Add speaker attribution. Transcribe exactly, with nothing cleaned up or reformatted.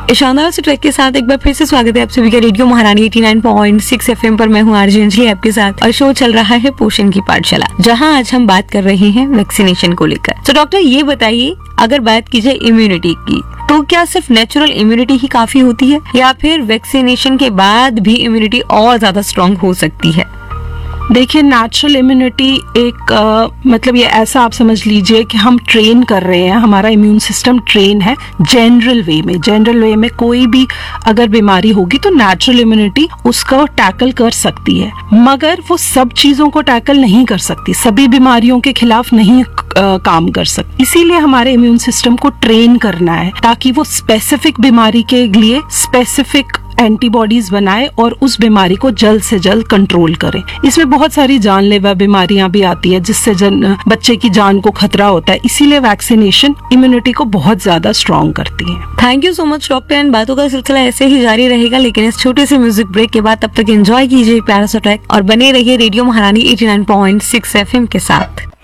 Speaker 1: इस शानदार से ट्रैक के साथ एक बार फिर से स्वागत है आप सभी का रेडियो महारानी eighty nine point six FM पर। मैं हूँ आरजे अंजलि आपके साथ और शो चल रहा है पोषण की पाठशाला, जहाँ आज हम बात कर रहे हैं वैक्सीनेशन को लेकर। तो डॉक्टर ये बताइए, अगर बात की जाए इम्यूनिटी की, तो क्या सिर्फ नेचुरल इम्यूनिटी ही काफी होती है या फिर वैक्सीनेशन के बाद भी इम्यूनिटी और ज्यादा स्ट्रॉन्ग हो सकती है?
Speaker 2: देखिए, नेचुरल इम्यूनिटी एक आ, मतलब ये ऐसा आप समझ लीजिए कि हम ट्रेन कर रहे हैं, हमारा इम्यून सिस्टम ट्रेन है जनरल वे में। जनरल वे में कोई भी अगर बीमारी होगी तो नेचुरल इम्यूनिटी उसको टैकल कर सकती है, मगर वो सब चीजों को टैकल नहीं कर सकती, सभी बीमारियों के खिलाफ नहीं आ, काम कर सकती। इसीलिए हमारे इम्यून सिस्टम को ट्रेन करना है ताकि वो स्पेसिफिक बीमारी के लिए स्पेसिफिक एंटीबॉडीज बनाए और उस बीमारी को जल्द से जल्द कंट्रोल करें। इसमें बहुत सारी जानलेवा बीमारियां भी आती हैं जिससे जन बच्चे की जान को खतरा होता है, इसीलिए वैक्सीनेशन इम्यूनिटी को बहुत ज्यादा स्ट्रॉन्ग करती है।
Speaker 1: Thank you so much doctor. And बातों का सिलसिला ऐसे ही जारी रहेगा, लेकिन इस छोटे से म्यूजिक ब्रेक के बाद तब तक एंजॉय कीजिए प्यारा सा ट्रैक और बने रहिए रेडियो महारानी eighty nine point six FM के साथ।